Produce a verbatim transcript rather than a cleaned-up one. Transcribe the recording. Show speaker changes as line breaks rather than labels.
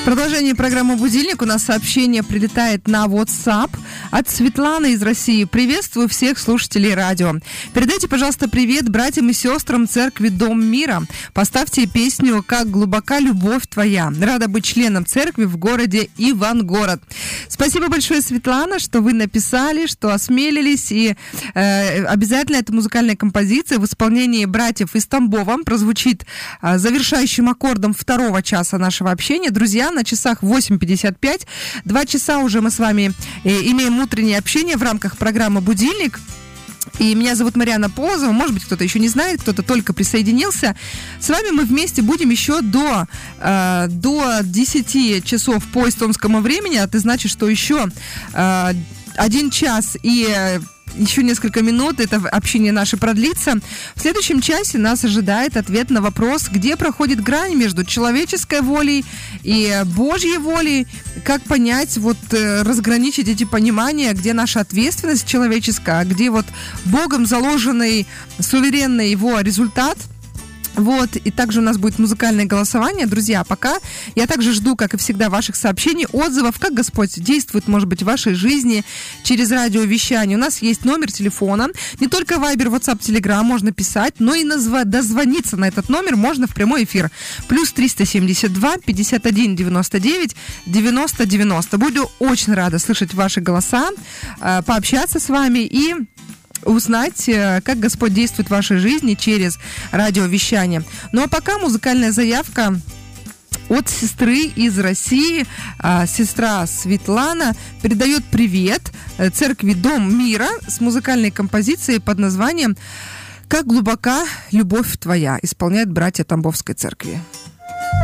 Продолжение программы «Будильник». У нас сообщение прилетает на WhatsApp от Светланы из России. Приветствую всех слушателей радио. Передайте, пожалуйста, привет братьям и сестрам церкви Дом Мира. Поставьте песню «Как глубока любовь твоя». Рада быть членом церкви в городе Ивангород. Спасибо большое, Светлана, что вы написали, что осмелились. И э, обязательно эта музыкальная композиция в исполнении братьев из Тамбова прозвучит э, завершающим аккордом второго часа нашего общения. Друзья, на часах восемь пятьдесят пять. Два часа уже мы с вами э, имеем утреннее общение в рамках программы «Будильник». И меня зовут Марьяна Полозова. Может быть, кто-то еще не знает, кто-то только присоединился. С вами мы вместе будем еще до, э, до десяти часов по эстонскому времени. А это значит, что еще э, один час и... Э, еще несколько минут это общение наше продлится. В следующем часе нас ожидает ответ на вопрос, где проходит грань между человеческой волей и Божьей волей. Как понять, вот разграничить эти понимания, где наша ответственность человеческая, а где вот Богом заложенный суверенный его результат. Вот, и также у нас будет музыкальное голосование. Друзья, пока я также жду, как и всегда, ваших сообщений, отзывов, как Господь действует, может быть, в вашей жизни через радиовещание. У нас есть номер телефона, не только Viber, WhatsApp, Telegram можно писать, но и назва- дозвониться на этот номер можно в прямой эфир. Плюс триста семьдесят два пятьдесят один девяносто девять девяносто девяносто. Буду очень рада слышать ваши голоса, пообщаться с вами и узнать, как Господь действует в вашей жизни через радиовещание. Ну а пока музыкальная заявка от сестры из России. Сестра Светлана передает привет церкви Дом Мира с музыкальной композицией под названием «Как глубока любовь твоя», исполняет братья Тамбовской церкви.